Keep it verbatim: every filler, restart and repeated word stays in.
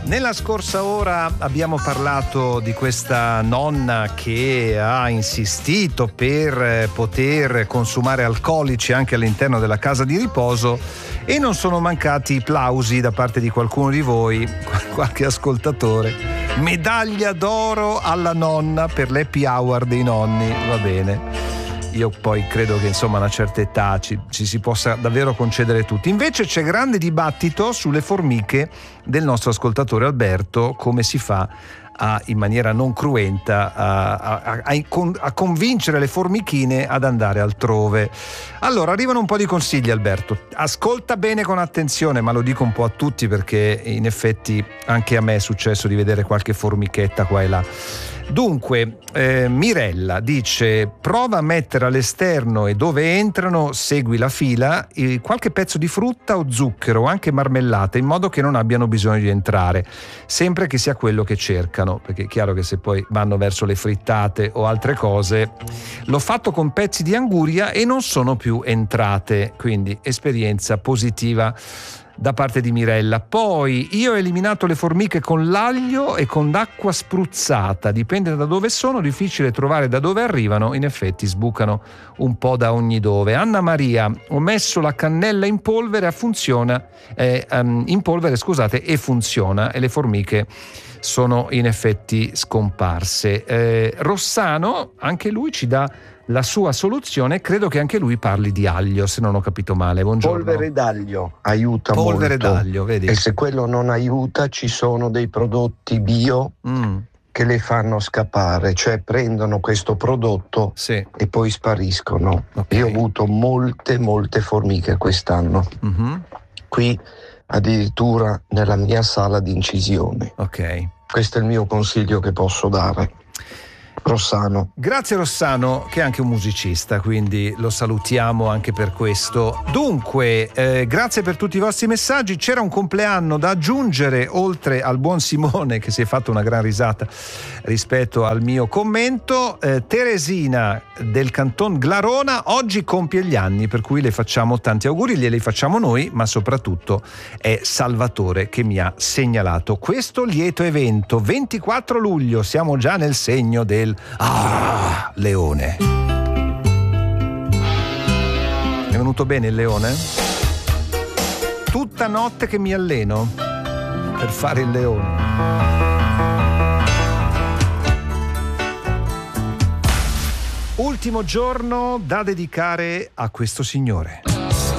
Nella scorsa ora abbiamo parlato di questa nonna che ha insistito per poter consumare alcolici anche all'interno della casa di riposo, e non sono mancati i plausi da parte di qualcuno di voi, qualche ascoltatore. Medaglia d'oro alla nonna per l'happy hour dei nonni, va bene. Io poi credo che insomma a una certa età ci, ci si possa davvero concedere tutti. Invece c'è grande dibattito sulle formiche del nostro ascoltatore Alberto, come si fa a, in maniera non cruenta a, a, a, a convincere le formichine ad andare altrove. Allora arrivano un po' di consigli, Alberto, ascolta bene con attenzione, ma lo dico un po' a tutti perché in effetti anche a me è successo di vedere qualche formichetta qua e là. Dunque, eh, Mirella dice: prova a mettere all'esterno e dove entrano segui la fila eh, qualche pezzo di frutta o zucchero o anche marmellata, in modo che non abbiano bisogno di entrare, sempre che sia quello che cercano, perché è chiaro che se poi vanno verso le frittate o altre cose. L'ho fatto con pezzi di anguria e non sono più entrate, quindi esperienza positiva da parte di Mirella. Poi io ho eliminato le formiche con l'aglio e con l'acqua spruzzata, dipende da dove sono, difficile trovare da dove arrivano, in effetti sbucano un po' da ogni dove. Anna Maria: ho messo la cannella in polvere, funziona eh, um, in polvere scusate e funziona, e le formiche sono in effetti scomparse. eh, Rossano, anche lui ci dà la sua soluzione, credo che anche lui parli di aglio, se non ho capito male. Buongiorno. Polvere d'aglio aiuta Polvere molto. d'aglio, vedi? E se quello non aiuta, ci sono dei prodotti bio mm. che le fanno scappare, cioè prendono questo prodotto sì. e poi spariscono. Okay. Io ho avuto molte molte formiche quest'anno. Mm-hmm. Qui addirittura nella mia sala di incisione. Ok. Questo è il mio consiglio che posso dare. Rossano. Grazie Rossano, che è anche un musicista, quindi lo salutiamo anche per questo. Dunque, eh, grazie per tutti i vostri messaggi. C'era un compleanno da aggiungere, oltre al buon Simone che si è fatto una gran risata rispetto al mio commento. eh, Teresina del Canton Glarona oggi compie gli anni, per cui le facciamo tanti auguri, glieli facciamo noi, ma soprattutto è Salvatore che mi ha segnalato questo lieto evento. Ventiquattro luglio, siamo già nel segno del Ah, leone. È venuto bene il leone? Tutta notte che mi alleno per fare il leone. Ultimo giorno da dedicare a questo signore.